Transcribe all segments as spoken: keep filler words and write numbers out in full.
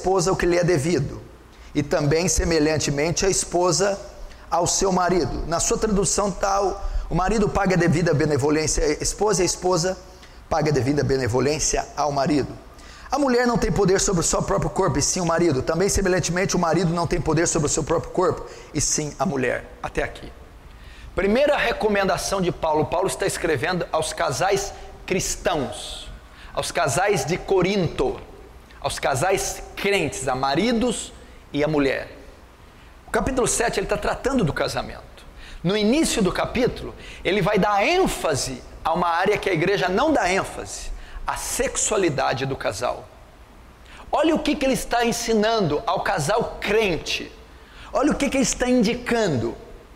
esposa o que lhe é devido, e também, semelhantemente, a esposa ao seu marido. Na sua tradução tal, o marido paga a devida benevolência à esposa, e a esposa paga a devida benevolência ao marido. A mulher não tem poder sobre o seu próprio corpo, e sim o marido. Também, semelhantemente, o marido não tem poder sobre o seu próprio corpo, e sim a mulher. Até aqui. Primeira recomendação de Paulo. Paulo está escrevendo aos casais cristãos, aos casais de Corinto, aos casais crentes, a maridos e a mulher. O capítulo sete, ele está tratando do casamento. No início do capítulo, ele vai dar ênfase a uma área que a igreja não dá ênfase, a sexualidade do casal. Olha o que, que ele está ensinando ao casal crente. Olha o que, que ele está indicando.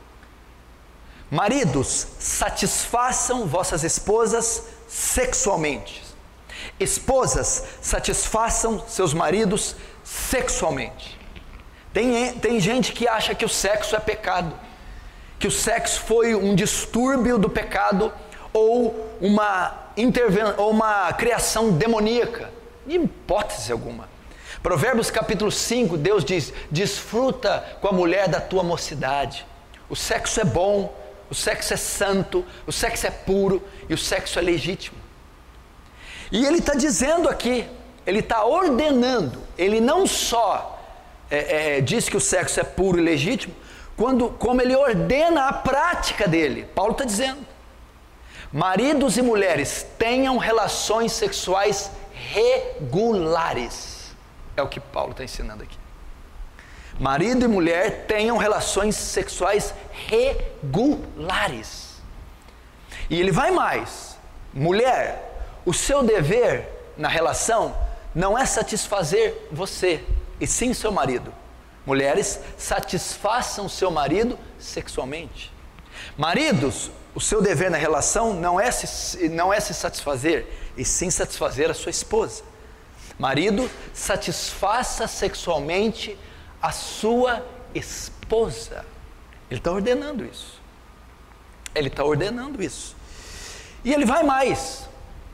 Maridos, satisfaçam vossas esposas sexualmente. Esposas, satisfaçam seus maridos sexualmente. Tem, tem gente que acha que o sexo é pecado, que o sexo foi um distúrbio do pecado, ou uma, interven- ou uma criação demoníaca. De hipótese alguma. Provérbios capítulo cinco, Deus diz: desfruta com a mulher da tua mocidade. O sexo é bom, o sexo é santo, o sexo é puro e o sexo é legítimo. E ele está dizendo aqui, ele está ordenando, ele não só é, é, diz que o sexo é puro e legítimo, quando, como ele ordena a prática dele. Paulo está dizendo: maridos e mulheres, tenham relações sexuais regulares. É o que Paulo está ensinando aqui. Marido e mulher tenham relações sexuais regulares. E ele vai mais: mulher, o seu dever na relação não é satisfazer você, e sim seu marido. Mulheres, satisfaçam seu marido sexualmente. Maridos, o seu dever na relação não é se, não é se satisfazer, e sim satisfazer a sua esposa. Marido, satisfaça sexualmente a sua esposa. Ele está ordenando isso. Ele está ordenando isso. E ele vai mais.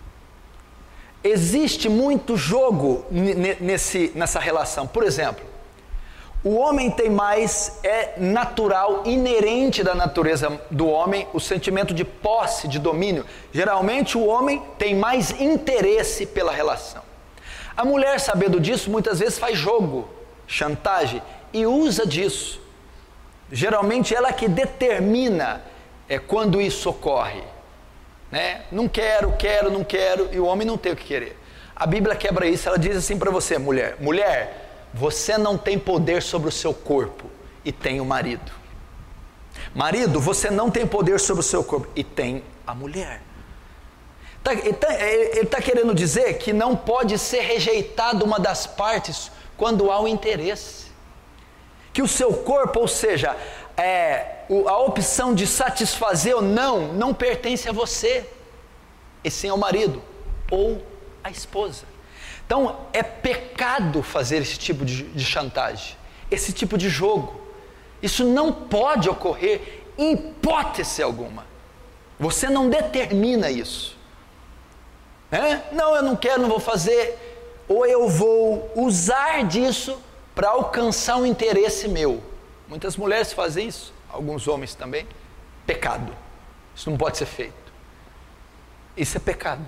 Existe muito jogo n- nesse, nessa relação. Por exemplo, o homem tem mais, é natural, inerente da natureza do homem, o sentimento de posse, de domínio. Geralmente o homem tem mais interesse pela relação. A mulher, sabendo disso, muitas vezes faz jogo, chantagem, e usa disso. Geralmente ela que determina é, quando isso ocorre. Né? Não quero, quero, não quero, e o homem não tem o que querer. A Bíblia quebra isso, ela diz assim para você, mulher: mulher, você não tem poder sobre o seu corpo, e tem o marido. Marido, você não tem poder sobre o seu corpo, e tem a mulher. Tá, ele está tá querendo dizer que não pode ser rejeitada uma das partes quando há um interesse. Que o seu corpo, ou seja, é, a opção de satisfazer ou não, não pertence a você, e sim ao marido ou à esposa. Então é pecado fazer esse tipo de, de chantagem, esse tipo de jogo. Isso não pode ocorrer em hipótese alguma. Você não determina isso. É? Não, eu não quero, não vou fazer, ou eu vou usar disso para alcançar um interesse meu. Muitas mulheres fazem isso, alguns homens também. Pecado. Isso não pode ser feito. Isso é pecado.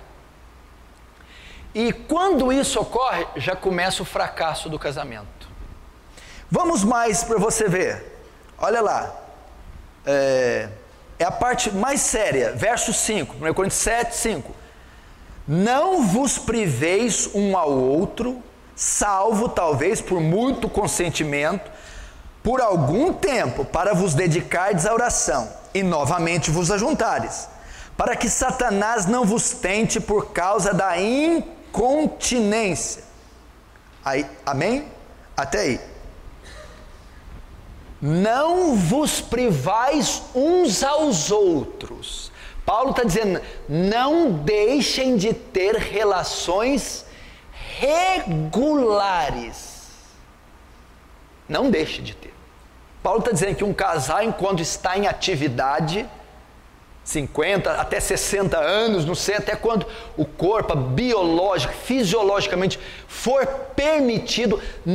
E quando isso ocorre, já começa o fracasso do casamento. Vamos mais para você ver. Olha lá. É, é a parte mais séria. Verso cinco, primeira Coríntios sete, cinco. Não vos priveis um ao outro, salvo talvez por muito consentimento, por algum tempo, para vos dedicardes à oração, e novamente vos ajuntares, para que Satanás não vos tente por causa da incontinência. Aí, amém? Até aí. Não vos privais uns aos outros. Paulo está dizendo: não deixem de ter relações regulares. Não deixe de ter. Paulo está dizendo que um casal, enquanto está em atividade, cinquenta até sessenta anos, não sei até quando o corpo biológico, fisiologicamente for permitido,